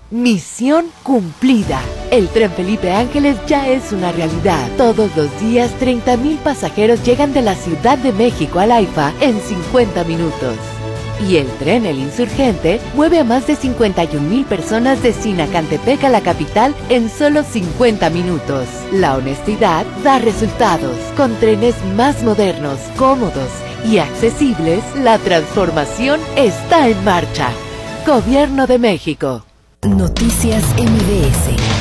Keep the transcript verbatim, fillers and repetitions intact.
Misión cumplida. El Tren Felipe Ángeles ya es una realidad. Todos los días treinta mil pasajeros llegan de la Ciudad de México al AIFA en cincuenta minutos. Y el tren El Insurgente mueve a más de cincuenta y un mil personas de Sinacantepec a la capital en solo cincuenta minutos. La honestidad da resultados. Con trenes más modernos, cómodos y accesibles, la transformación está en marcha. Gobierno de México. Noticias M B S.